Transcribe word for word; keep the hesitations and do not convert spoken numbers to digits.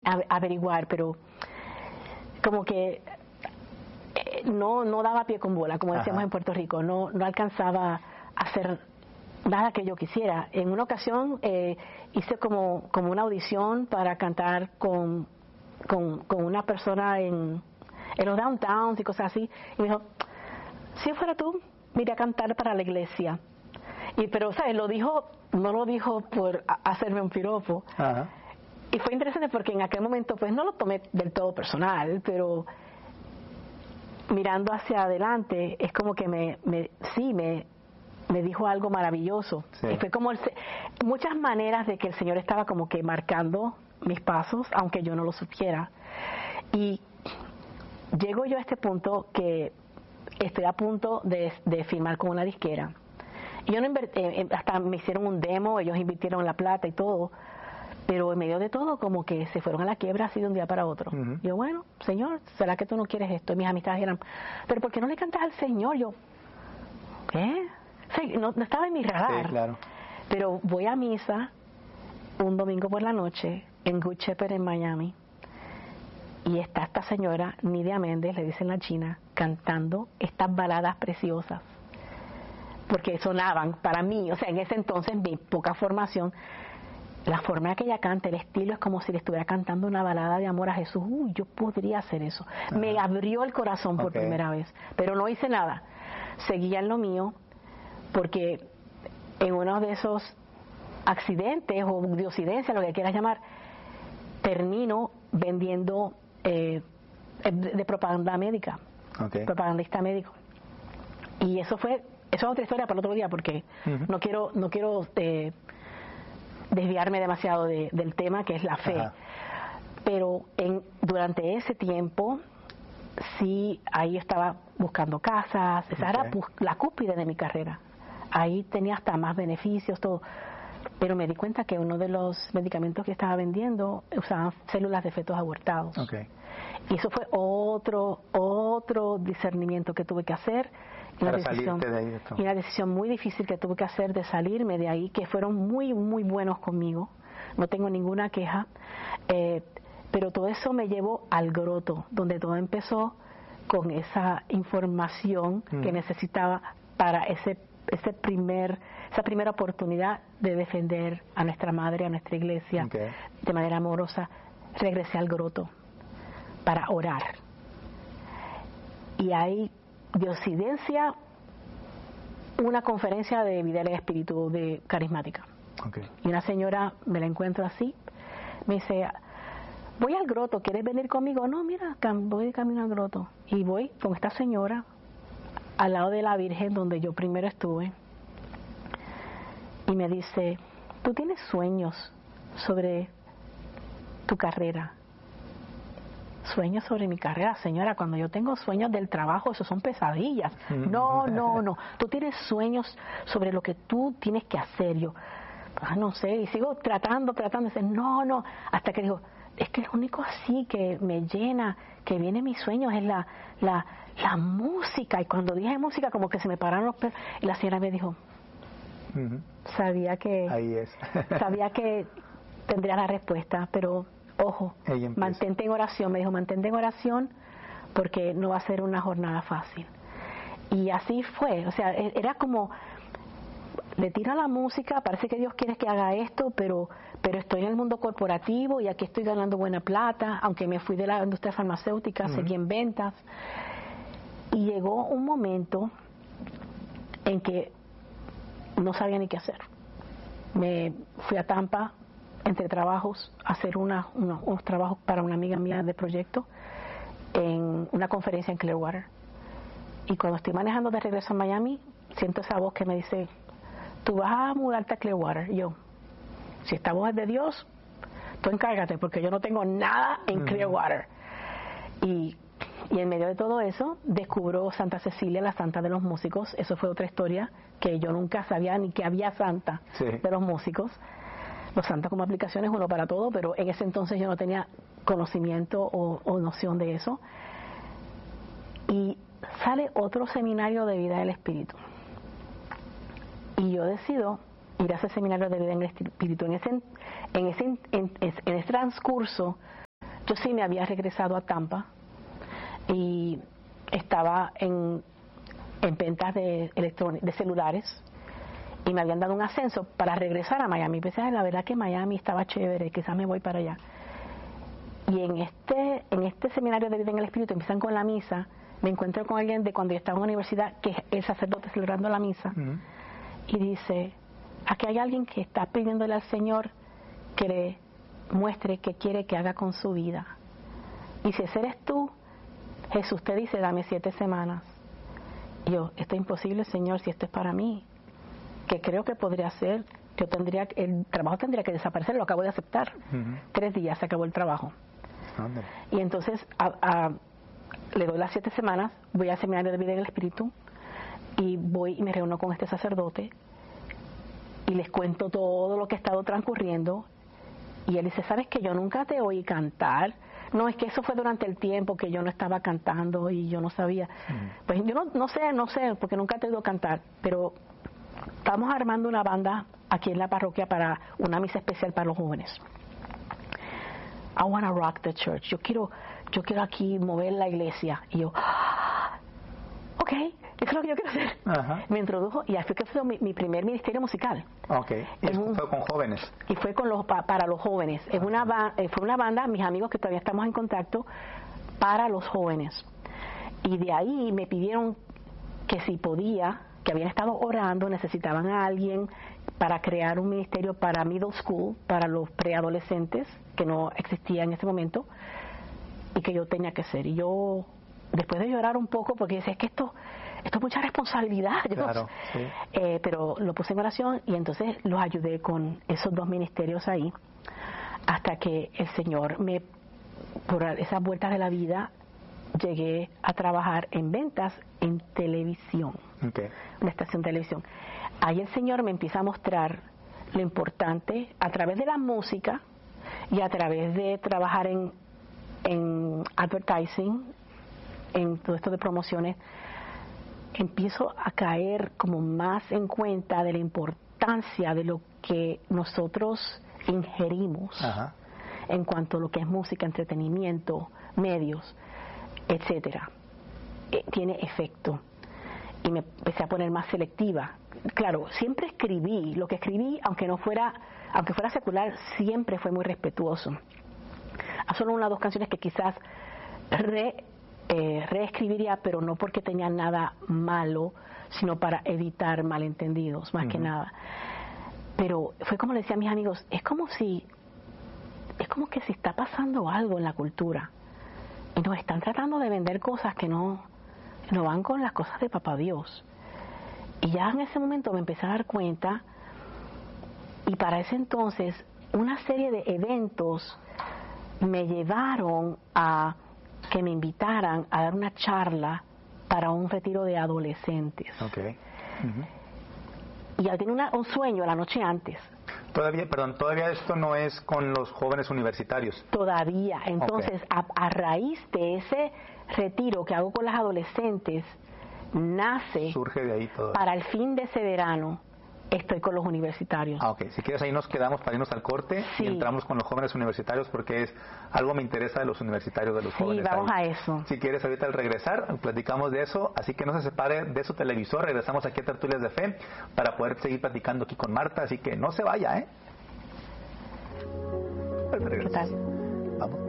averiguar, pero como que eh, no no daba pie con bola, como decíamos Ajá. en Puerto Rico, no no alcanzaba a hacer nada que yo quisiera. En una ocasión eh, hice como como una audición para cantar con con, con una persona en, en los downtowns y cosas así, y me dijo, si fuera tú, me iría a cantar para la iglesia. Y pero, ¿sabes? Lo dijo, no lo dijo por hacerme un piropo. Ajá. Y fue interesante porque en aquel momento pues no lo tomé del todo personal, pero mirando hacia adelante es como que me, me sí me me dijo algo maravilloso. Sí. Y fue como el, muchas maneras de que el Señor estaba como que marcando mis pasos, aunque yo no lo supiera. Y llego yo a este punto que estoy a punto de, de firmar con una disquera. Y yo no invertí, hasta me hicieron un demo, ellos invirtieron la plata y todo, pero en medio de todo como que se fueron a la quiebra así de un día para otro. Uh-huh. Yo, bueno, Señor, ¿será que tú no quieres esto? Y mis amistades eran, pero ¿por qué no le cantas al Señor? Yo, ¿qué? Sí, no, no estaba en mi radar. Sí, claro. Pero voy a misa un domingo por la noche en Good Shepherd en Miami, y está esta señora, Nidia Méndez, le dicen la china, cantando estas baladas preciosas, porque sonaban para mí, o sea, en ese entonces, mi poca formación, la forma en que ella canta, el estilo es como si le estuviera cantando una balada de amor a Jesús. Uy, yo podría hacer eso. Ajá. Me abrió el corazón por okay. primera vez, pero no hice nada, seguía en lo mío, porque en uno de esos accidentes o diosidencias, lo que quieras llamar, termino vendiendo eh, de, de propaganda médica, okay. propagandista médico, y eso fue, eso es otra historia para otro día, porque uh-huh. no quiero no quiero eh, desviarme demasiado de, del tema que es la fe. Ajá. Pero en durante ese tiempo sí, ahí estaba buscando casas, esa okay. era la cúspide de mi carrera, ahí tenía hasta más beneficios, todo. Pero me di cuenta que uno de los medicamentos que estaba vendiendo usaban células de fetos abortados. Okay. Y eso fue otro otro discernimiento que tuve que hacer. Una Para decisión, salirte de ahí. Y una decisión muy difícil que tuve que hacer de salirme de ahí, que fueron muy, muy buenos conmigo. No tengo ninguna queja. Eh, pero todo eso me llevó al Groto, donde todo empezó con esa información mm. que necesitaba para ese ese primer esa primera oportunidad de defender a nuestra madre, a nuestra iglesia, okay. de manera amorosa. Regresé al Groto para orar, y ahí de occidencia una conferencia de vida del espíritu de carismática, okay. y una señora, me la encuentro así, me dice, voy al Groto, ¿quieres venir conmigo? No, mira, voy de camino al Groto, y voy con esta señora al lado de la Virgen donde yo primero estuve, y me dice, ¿tú tienes sueños sobre tu carrera? Sueños sobre mi carrera, señora, cuando yo tengo sueños del trabajo, esos son pesadillas. No, no, no, tú tienes sueños sobre lo que tú tienes que hacer. Yo, ah, no sé, y sigo tratando, tratando, de decir, no, no, hasta que digo, es que lo único así que me llena, que viene mis sueños, es la, la, la música. Y cuando dije música, como que se me pararon los pelos, y la señora me dijo, uh-huh. sabía que, ahí es. sabía que tendría la respuesta, pero ojo, mantente en oración, me dijo, mantente en oración, porque no va a ser una jornada fácil. Y así fue, o sea, era como, le tira la música, parece que Dios quiere que haga esto, pero pero estoy en el mundo corporativo y aquí estoy ganando buena plata, aunque me fui de la industria farmacéutica, uh-huh. seguí en ventas. Y llegó un momento en que no sabía ni qué hacer. Me fui a Tampa, entre trabajos, a hacer una, unos, unos trabajos para una amiga mía de proyecto en una conferencia en Clearwater. Y cuando estoy manejando de regreso a Miami, siento esa voz que me dice, tú vas a mudarte a Clearwater. Y yo, si esta voz es de Dios, tú encárgate, porque yo no tengo nada en Clearwater. Y, y en medio de todo eso, descubro Santa Cecilia, la santa de los músicos. Eso fue otra historia, que yo nunca sabía ni que había santa sí. de los músicos. Los santos como aplicaciones, uno para todo, pero en ese entonces yo no tenía conocimiento o, o noción de eso. Y sale otro seminario de vida del espíritu. Y yo decido ir a ese seminario de vida en el espíritu. En ese, en ese, en, en ese transcurso yo sí me había regresado a Tampa y estaba en, en ventas de, de celulares y me habían dado un ascenso para regresar a Miami. Pensé, la verdad que Miami estaba chévere, quizás me voy para allá. Y en este, en este seminario de vida en el Espíritu empiezan con la misa, me encuentro con alguien de cuando yo estaba en la universidad, que es el sacerdote celebrando la misa, uh-huh. y dice, aquí hay alguien que está pidiéndole al Señor que le muestre qué quiere que haga con su vida. Y si ese eres tú, Jesús te dice, dame siete semanas. Y yo, esto es imposible, Señor, si esto es para mí, que creo que podría ser, yo tendría, el trabajo tendría que desaparecer, lo acabo de aceptar. Uh-huh. Tres días se acabó el trabajo. ¿Dónde? Y entonces a, a, le doy las siete semanas, voy al seminario de vida en el Espíritu y voy y me reúno con este sacerdote y les cuento todo lo que ha estado transcurriendo. Y él dice, ¿sabes que yo nunca te oí cantar? No, es que eso fue durante el tiempo que yo no estaba cantando y yo no sabía. Mm. Pues yo no, no sé, no sé, porque nunca te he oído cantar, pero estamos armando una banda aquí en la parroquia para una misa especial para los jóvenes. I wanna rock the church. Yo quiero, yo quiero aquí mover la iglesia. Y yo, ah, ok, eso es lo que yo quiero hacer. Ajá. Me introdujo y así que fue mi, mi primer ministerio musical. Ok, y un, fue con jóvenes. Y fue con los, pa, para los jóvenes. Es una, fue una banda, mis amigos que todavía estamos en contacto, para los jóvenes. Y de ahí me pidieron que si podía, que habían estado orando, necesitaban a alguien para crear un ministerio para middle school, para los preadolescentes, que no existía en ese momento, y que yo tenía que ser. Y yo, después de llorar un poco, porque decía, es que esto, esto es mucha responsabilidad. Claro, no, sí. eh, pero lo puse en oración y entonces los ayudé con esos dos ministerios ahí, hasta que el Señor me, por esas vueltas de la vida, llegué a trabajar en ventas en televisión, okay. una estación de televisión. Ahí el Señor me empieza a mostrar lo importante a través de la música y a través de trabajar en, en advertising, en todo esto de promociones. Empiezo a caer como más en cuenta de la importancia de lo que nosotros ingerimos. Ajá. En cuanto a lo que es música, entretenimiento, medios, etcétera. Eh, tiene efecto. Y me empecé a poner más selectiva. Claro, siempre escribí, lo que escribí, aunque no fuera, aunque fuera secular, siempre fue muy respetuoso. Hay solo una o dos canciones que quizás re, eh, reescribiría, pero no porque tenían nada malo, sino para evitar malentendidos, más uh-huh. que nada. Pero fue como le decía a mis amigos, es como si, es como que si está pasando algo en la cultura y nos están tratando de vender cosas que no, no van con las cosas de Papá Dios. Y ya en ese momento me empecé a dar cuenta, y para ese entonces una serie de eventos me llevaron a que me invitaran a dar una charla para un retiro de adolescentes. Okay. Uh-huh. Y ya tenía una, un sueño la noche antes. Todavía, perdón, todavía esto no es con los jóvenes universitarios. Todavía. Entonces, okay. a, a raíz de ese retiro que hago con las adolescentes, nace, surge de ahí todo. Para el fin de ese verano estoy con los universitarios. Ah, ok. Si quieres ahí nos quedamos para irnos al corte sí. y entramos con los jóvenes universitarios porque es algo me interesa de los universitarios, de los sí, jóvenes. Sí, vamos ahí. a eso. Si quieres ahorita al regresar platicamos de eso, así que no se separe de su televisor, regresamos aquí a Tertulias de Fe para poder seguir platicando aquí con Marta, así que no se vaya, ¿eh? ¿Qué tal? Vamos.